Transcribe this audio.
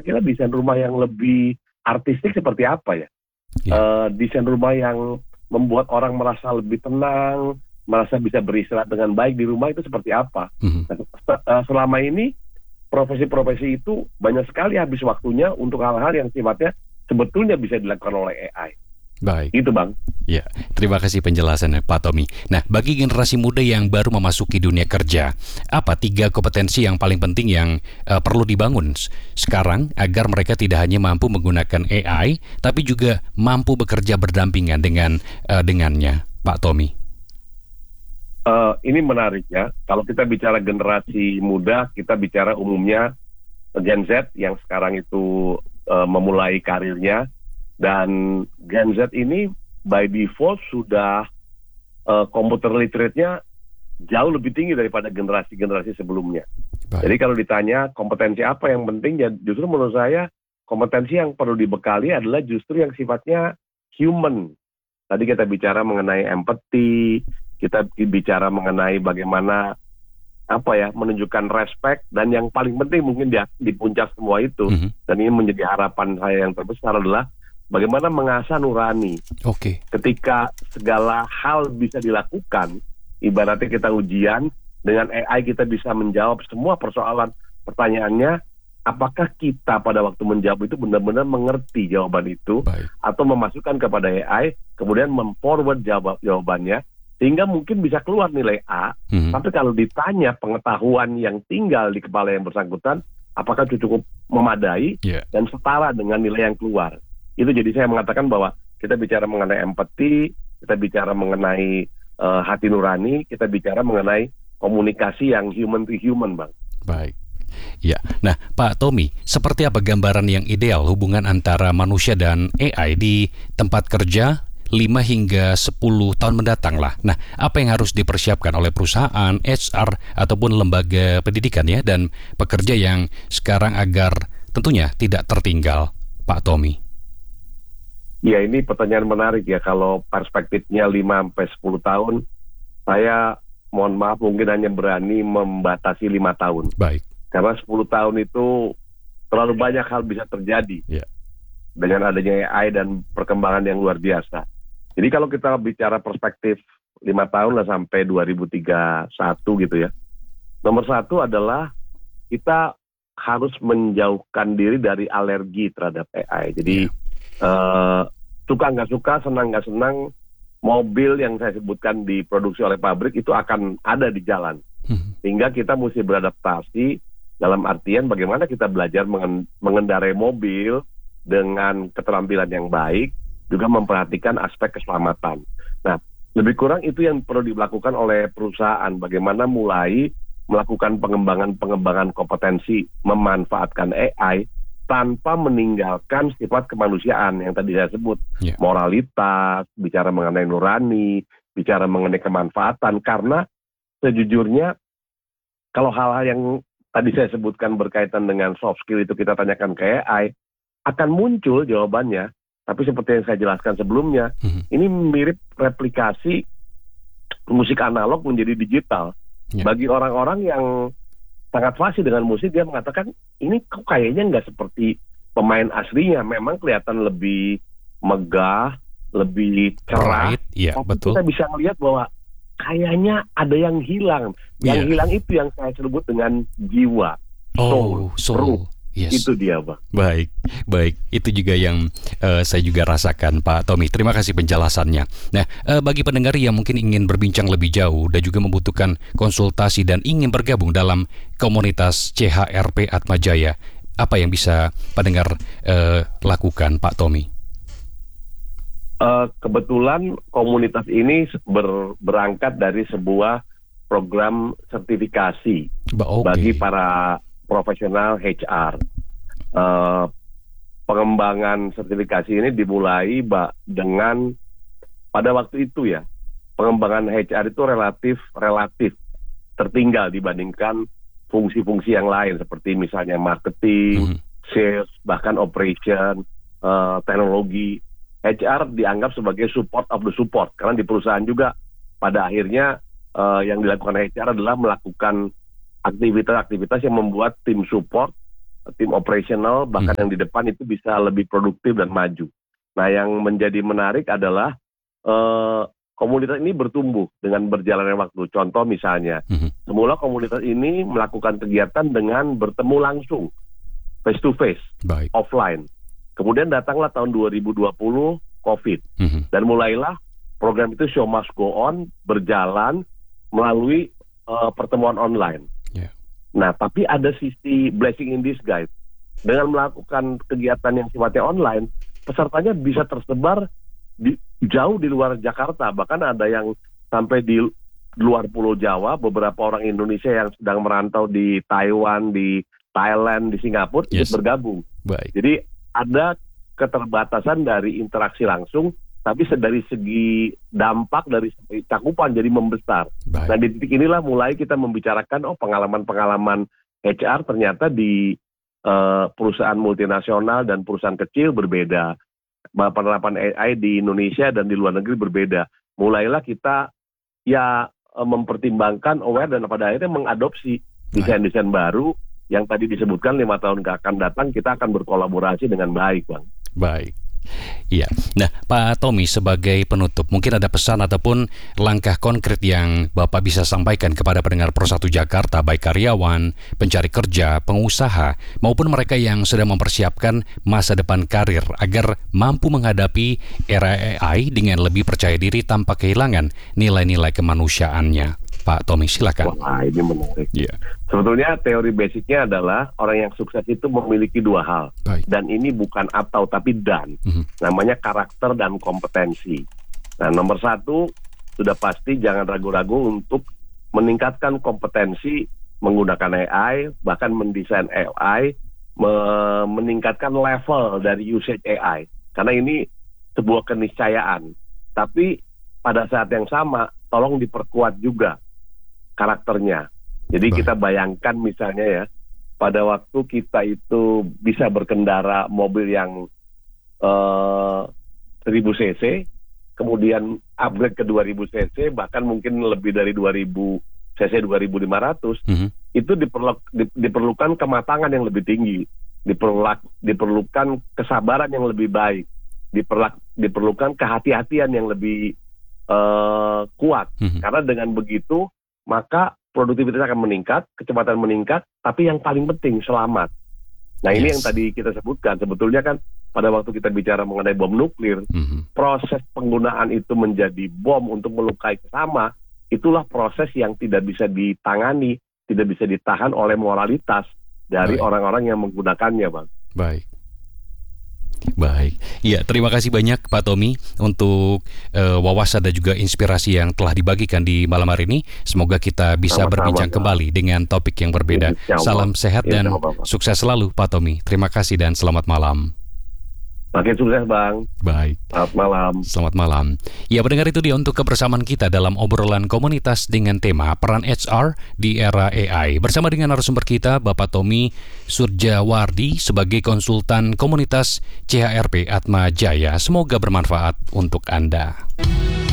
kira-kira desain rumah yang lebih artistik seperti apa ya? Desain rumah yang membuat orang merasa lebih tenang, merasa bisa beristirahat dengan baik di rumah itu seperti apa? Selama ini profesi-profesi itu banyak sekali habis waktunya untuk hal-hal yang sifatnya sebetulnya bisa dilakukan oleh AI. Baik. Itu Bang. Ya, terima kasih penjelasannya Pak Tommy. Nah, bagi generasi muda yang baru memasuki dunia kerja, apa 3 kompetensi yang paling penting yang perlu dibangun sekarang agar mereka tidak hanya mampu menggunakan AI, tapi juga mampu bekerja berdampingan dengannya, Pak Tommy? Ini menarik ya. Kalau kita bicara generasi muda, kita bicara umumnya Gen Z yang sekarang itu memulai karirnya, dan Gen Z ini by default sudah computer literate-nya jauh lebih tinggi daripada generasi-generasi sebelumnya. Baik. Jadi kalau ditanya kompetensi apa yang penting, ya justru menurut saya kompetensi yang perlu dibekali adalah justru yang sifatnya human. Tadi kita bicara mengenai empathy, kita bicara mengenai bagaimana menunjukkan respect, dan yang paling penting mungkin di puncak semua itu, dan ini menjadi harapan saya yang terbesar adalah bagaimana mengasah nurani. Ketika segala hal bisa dilakukan, ibaratnya kita ujian, dengan AI kita bisa menjawab semua pertanyaannya, apakah kita pada waktu menjawab itu benar-benar mengerti jawaban itu, atau memasukkan kepada AI, kemudian memforward jawabannya, sehingga mungkin bisa keluar nilai A, tapi kalau ditanya pengetahuan yang tinggal di kepala yang bersangkutan, apakah cukup memadai dan setara dengan nilai yang keluar. Itu jadi saya mengatakan bahwa kita bicara mengenai empati, kita bicara mengenai hati nurani, kita bicara mengenai komunikasi yang human to human, Bang. Baik. Ya, nah Pak Tommy, seperti apa gambaran yang ideal hubungan antara manusia dan AI di tempat kerja 5 hingga 10 tahun mendatang lah. Nah, apa yang harus dipersiapkan oleh perusahaan, HR, ataupun lembaga pendidikan ya, dan pekerja yang sekarang agar tentunya tidak tertinggal, Pak Tommy? Ya, ini pertanyaan menarik ya. Kalau perspektifnya 5-10 tahun, saya mohon maaf mungkin hanya berani membatasi 5 tahun. Baik. Karena 10 tahun itu terlalu banyak hal bisa terjadi. Dengan adanya AI dan perkembangan yang luar biasa. Jadi kalau kita bicara perspektif 5 tahun lah sampai 2031 gitu ya. Nomor 1 adalah kita harus menjauhkan diri dari alergi terhadap AI. Jadi suka nggak suka, senang nggak senang, mobil yang saya sebutkan diproduksi oleh pabrik itu akan ada di jalan. Sehingga kita mesti beradaptasi dalam artian bagaimana kita belajar mengendarai mobil dengan keterampilan yang baik, juga memperhatikan aspek keselamatan. Nah, lebih kurang itu yang perlu dilakukan oleh perusahaan, bagaimana mulai melakukan pengembangan kompetensi, memanfaatkan AI, tanpa meninggalkan sifat kemanusiaan yang tadi saya sebut. Moralitas, bicara mengenai nurani, bicara mengenai kemanfaatan, karena sejujurnya, kalau hal-hal yang tadi saya sebutkan berkaitan dengan soft skill itu kita tanyakan ke AI, akan muncul jawabannya. Tapi seperti yang saya jelaskan sebelumnya, ini mirip replikasi musik analog menjadi digital. Bagi orang-orang yang sangat fasih dengan musik, dia mengatakan, ini kok kayaknya nggak seperti pemain aslinya. Memang kelihatan lebih megah, lebih cerah. Tapi betul. Kita bisa melihat bahwa kayaknya ada yang hilang. Yang hilang itu yang saya sebut dengan jiwa. Soul. Itu dia, Bang. Baik. Itu juga yang saya juga rasakan, Pak Tommy. Terima kasih penjelasannya. Nah, bagi pendengar yang mungkin ingin berbincang lebih jauh dan juga membutuhkan konsultasi dan ingin bergabung dalam komunitas CHRP Atmajaya, apa yang bisa pendengar lakukan, Pak Tommy? Kebetulan komunitas ini berangkat dari sebuah program sertifikasi bagi para profesional HR. Pengembangan sertifikasi ini dimulai dengan pada waktu itu ya, pengembangan HR itu relatif tertinggal dibandingkan fungsi-fungsi yang lain seperti misalnya marketing, sales, bahkan operation, teknologi. HR dianggap sebagai support of the support, karena di perusahaan juga pada akhirnya yang dilakukan HR adalah melakukan aktivitas-aktivitas yang membuat tim support tim operasional, bahkan yang di depan itu bisa lebih produktif dan maju. Nah, yang menjadi menarik adalah komunitas ini bertumbuh dengan berjalannya waktu. Contoh misalnya, semula komunitas ini melakukan kegiatan dengan bertemu langsung, face to face, offline. Kemudian datanglah tahun 2020 COVID, dan mulailah program itu Show Must Go On berjalan melalui pertemuan online. Nah, tapi ada sisi blessing in disguise. Dengan melakukan kegiatan yang sifatnya online, pesertanya bisa tersebar jauh di luar Jakarta. Bahkan ada yang sampai di luar Pulau Jawa, beberapa orang Indonesia yang sedang merantau di Taiwan, di Thailand, di Singapura, ikut bergabung. Jadi ada keterbatasan dari interaksi langsung, tapi dari segi dampak, dari segi cakupan jadi membesar. Nah, di titik inilah mulai kita membicarakan, pengalaman-pengalaman HR ternyata di perusahaan multinasional dan perusahaan kecil berbeda. Penerapan AI di Indonesia dan di luar negeri berbeda. Mulailah kita mempertimbangkan, aware, dan pada akhirnya mengadopsi desain-desain baru yang tadi disebutkan 5 tahun akan datang kita akan berkolaborasi dengan baik, Bang. Baik. Iya. Nah, Pak Tommy, sebagai penutup, mungkin ada pesan ataupun langkah konkret yang Bapak bisa sampaikan kepada pendengar Pro1 Jakarta, baik karyawan, pencari kerja, pengusaha, maupun mereka yang sedang mempersiapkan masa depan karir agar mampu menghadapi era AI dengan lebih percaya diri tanpa kehilangan nilai-nilai kemanusiaannya. Pak Tommy, silakan. Wah, ini menarik. Sebetulnya teori basicnya adalah orang yang sukses itu memiliki 2 hal. Dan ini bukan atau, tapi dan. Namanya karakter dan kompetensi. Nah, nomor 1, sudah pasti jangan ragu-ragu untuk meningkatkan kompetensi menggunakan AI, bahkan mendesain AI, meningkatkan level dari usage AI. Karena ini sebuah keniscayaan. Tapi pada saat yang sama, tolong diperkuat juga karakternya. Jadi kita bayangkan misalnya ya, pada waktu kita itu bisa berkendara mobil yang 1000 cc, kemudian upgrade ke 2000 cc, bahkan mungkin lebih dari 2000 cc, 2500, itu diperlukan kematangan yang lebih tinggi, diperlukan kesabaran yang lebih baik, diperlukan kehati-hatian yang lebih kuat. Karena dengan begitu maka produktivitas akan meningkat, kecepatan meningkat, tapi yang paling penting selamat. Nah, ini yang tadi kita sebutkan. Sebetulnya kan pada waktu kita bicara mengenai bom nuklir, proses penggunaan itu menjadi bom untuk melukai sesama, itulah proses yang tidak bisa ditangani, tidak bisa ditahan oleh moralitas dari orang-orang yang menggunakannya, Bang. Baik. Ya, terima kasih banyak Pak Tommy untuk wawasan dan juga inspirasi yang telah dibagikan di malam hari ini. Semoga kita bisa berbincang kembali dengan topik yang berbeda. Salam sehat dan sukses selalu Pak Tommy. Terima kasih dan selamat malam. Makin sukses, Bang. Baik. Selamat malam. Selamat malam. Ya, pendengar, itu dia untuk kebersamaan kita dalam obrolan komunitas dengan tema peran HR di era AI. Bersama dengan narasumber kita, Bapak Tommy Surjawardi sebagai konsultan komunitas CHRP Atma Jaya. Semoga bermanfaat untuk Anda.